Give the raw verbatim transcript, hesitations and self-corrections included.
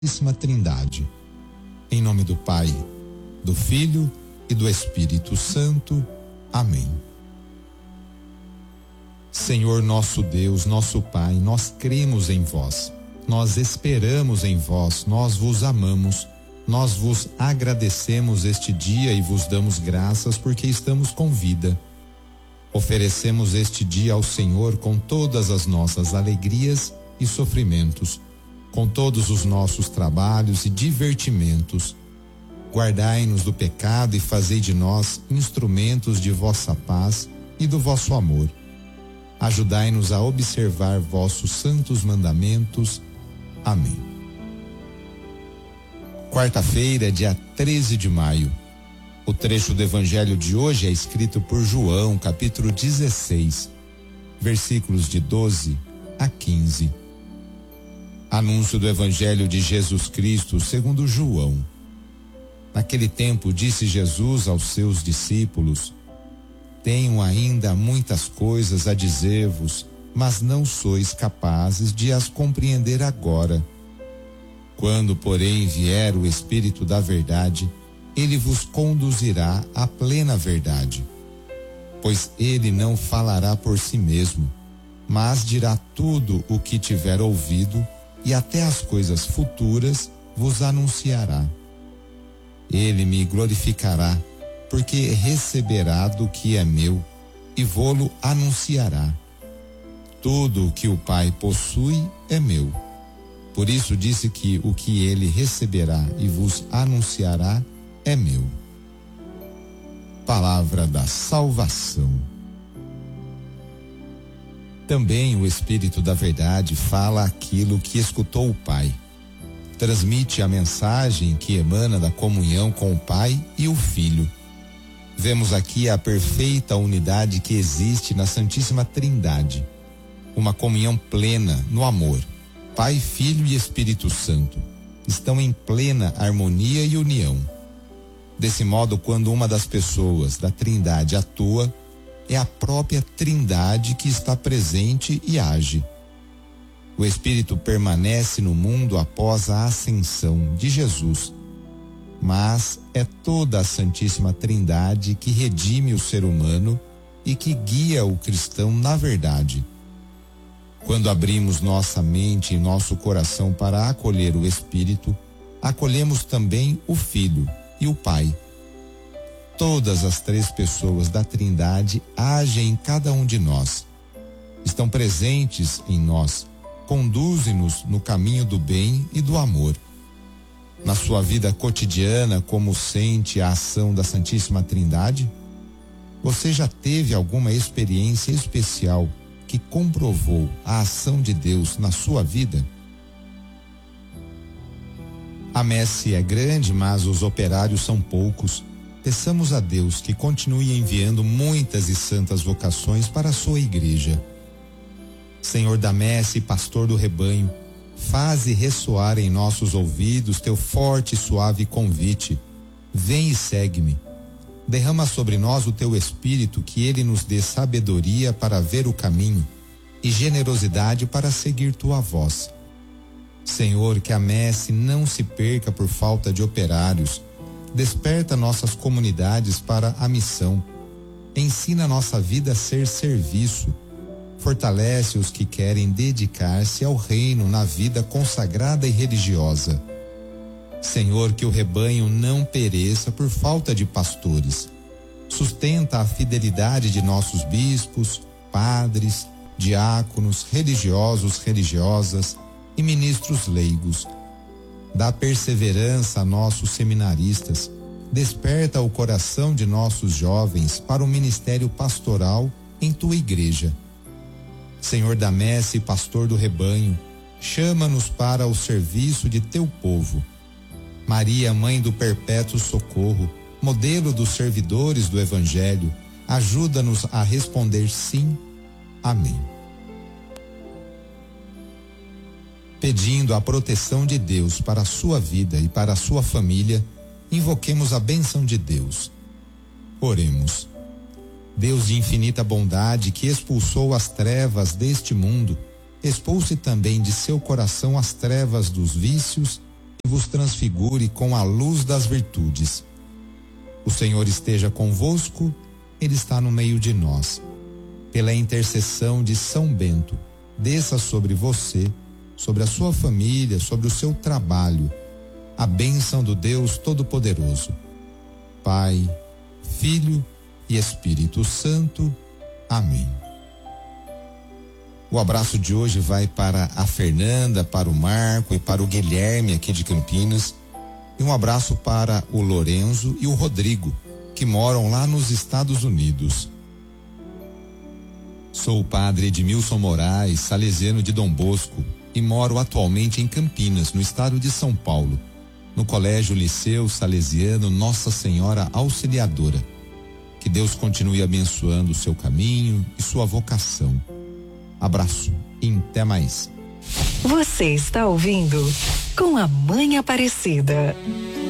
Santíssima Trindade. Em nome do Pai, do Filho e do Espírito Santo. Amém. Senhor nosso Deus, nosso Pai, nós cremos em vós, nós esperamos em vós, nós vos amamos, nós vos agradecemos este dia e vos damos graças porque estamos com vida. Oferecemos este dia ao Senhor com todas as nossas alegrias e sofrimentos, com todos os nossos trabalhos e divertimentos. Guardai-nos do pecado e fazei de nós instrumentos de vossa paz e do vosso amor. Ajudai-nos a observar vossos santos mandamentos. Amém. Quarta-feira, dia treze de maio. O trecho do evangelho de hoje é escrito por João, capítulo dezesseis, versículos de doze a quinze. Anúncio do evangelho de Jesus Cristo segundo João. Naquele tempo disse Jesus aos seus discípulos: tenho ainda muitas coisas a dizer-vos, mas não sois capazes de as compreender agora. Quando, porém, vier o Espírito da verdade, ele vos conduzirá à plena verdade. Pois ele não falará por si mesmo, mas dirá tudo o que tiver ouvido, e até as coisas futuras vos anunciará. Ele me glorificará, porque receberá do que é meu e vô-lo anunciará. Tudo o que o Pai possui é meu. Por isso disse que o que ele receberá e vos anunciará é meu. Palavra da salvação. Também o Espírito da verdade fala aquilo que escutou o Pai. Transmite a mensagem que emana da comunhão com o Pai e o Filho. Vemos aqui a perfeita unidade que existe na Santíssima Trindade. Uma comunhão plena no amor. Pai, Filho e Espírito Santo estão em plena harmonia e união. Desse modo, quando uma das pessoas da Trindade atua, é a própria Trindade que está presente e age. O Espírito permanece no mundo após a ascensão de Jesus, mas é toda a Santíssima Trindade que redime o ser humano e que guia o cristão na verdade. Quando abrimos nossa mente e nosso coração para acolher o Espírito, acolhemos também o Filho e o Pai. Todas as três pessoas da Trindade agem em cada um de nós. Estão presentes em nós, conduzem-nos no caminho do bem e do amor. Na sua vida cotidiana, como sente a ação da Santíssima Trindade? Você já teve alguma experiência especial que comprovou a ação de Deus na sua vida? A messe é grande, mas os operários são poucos. Peçamos a Deus que continue enviando muitas e santas vocações para a sua igreja. Senhor da messe e pastor do rebanho, faze ressoar em nossos ouvidos teu forte e suave convite. Vem e segue-me. Derrama sobre nós o teu Espírito, que ele nos dê sabedoria para ver o caminho e generosidade para seguir tua voz. Senhor, que a messe não se perca por falta de operários. Desperta nossas comunidades para a missão. Ensina nossa vida a ser serviço. Fortalece os que querem dedicar-se ao reino na vida consagrada e religiosa. Senhor, que o rebanho não pereça por falta de pastores. Sustenta a fidelidade de nossos bispos, padres, diáconos, religiosos, religiosas e ministros leigos. Dá perseverança a nossos seminaristas. Desperta o coração de nossos jovens para o ministério pastoral em tua igreja. Senhor da messe e pastor do rebanho, chama-nos para o serviço de teu povo. Maria, mãe do perpétuo socorro, modelo dos servidores do Evangelho, ajuda-nos a responder sim. Amém. Pedindo a proteção de Deus para a sua vida e para a sua família, invoquemos a bênção de Deus. Oremos. Deus de infinita bondade, que expulsou as trevas deste mundo, expulse também de seu coração as trevas dos vícios vos transfigure com a luz das virtudes. O Senhor esteja convosco, Ele está no meio de nós. Pela intercessão de São Bento, desça sobre você, sobre a sua família, sobre o seu trabalho, a bênção do Deus Todo-Poderoso. Pai, Filho e Espírito Santo. Amém. O abraço de hoje vai para a Fernanda, para o Marco e para o Guilherme aqui de Campinas. E um abraço para o Lorenzo e o Rodrigo, que moram lá nos Estados Unidos. Sou o padre Edmilson Moraes, salesiano de Dom Bosco, e moro atualmente em Campinas, no estado de São Paulo, no Colégio Liceu Salesiano Nossa Senhora Auxiliadora. Que Deus continue abençoando o seu caminho e sua vocação. Abraço e até mais. Você está ouvindo Com a Mãe Aparecida.